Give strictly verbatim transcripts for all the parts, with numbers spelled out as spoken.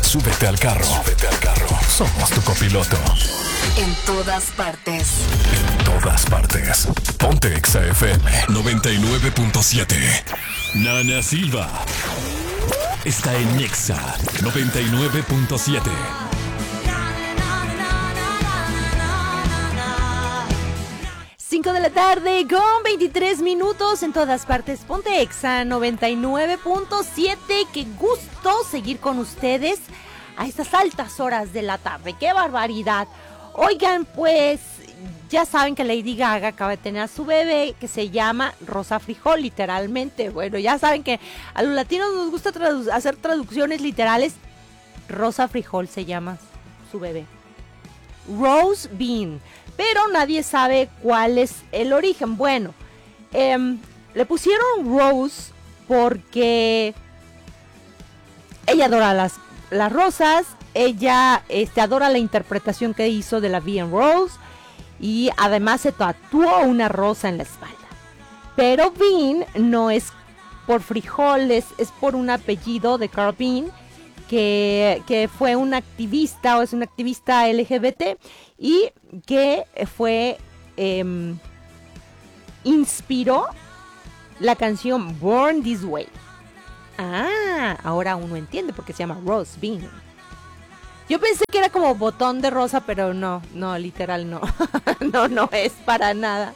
Súbete al carro. Súbete al carro. Somos tu copiloto. En todas partes. En todas partes. Ponte Exa F M noventa y nueve punto siete. Nana Silva está en Exa noventa y nueve punto siete. cinco de la tarde con veintitrés minutos en todas partes. Ponte Exa noventa y nueve punto siete. Qué gusto seguir con ustedes a estas altas horas de la tarde. ¡Qué barbaridad! Oigan, pues ya saben que Lady Gaga acaba de tener a su bebé que se llama Rosa Frijol, literalmente. Bueno, ya saben que a los latinos nos gusta tradu- hacer traducciones literales. Rosa Frijol se llama su bebé. Rose Bean. Pero nadie sabe cuál es el origen. Bueno, eh, le pusieron Rose porque ella adora las, las rosas. Ella este, adora la interpretación que hizo de la Bean Rose. Y además se tatuó una rosa en la espalda. Pero Bean no es por frijoles, es por un apellido de Carl Bean. Que, que fue un activista o es un activista L G B T y que fue eh, inspiró la canción Born This Way. Ah, ahora uno entiende por qué se llama Rose Bean. Yo pensé que era como botón de rosa, pero no, no, literal no. No, no es para nada.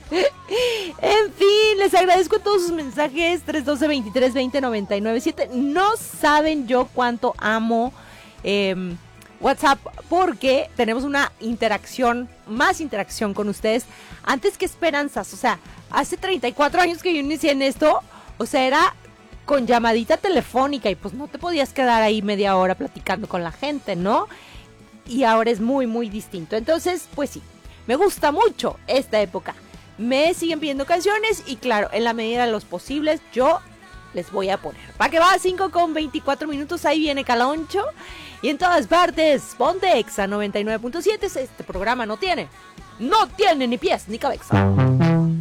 En fin, les agradezco todos sus mensajes. tres uno dos, veintitrés veinte, noventa y nueve siete. No saben yo cuánto amo eh, WhatsApp, porque tenemos una interacción, más interacción con ustedes antes que esperanzas. O sea, hace treinta y cuatro años que yo inicié en esto, o sea, era con llamadita telefónica y pues no te podías quedar ahí media hora platicando con la gente, ¿no? Y ahora es muy, muy distinto. Entonces, pues sí, me gusta mucho esta época. Me siguen pidiendo canciones y claro, en la medida de los posibles, yo les voy a poner. ¿Para qué va? cinco con veinticuatro minutos, ahí viene Caloncho. Y en todas partes, ponte Exa noventa y nueve punto siete. Este programa no tiene, no tiene ni pies ni cabeza.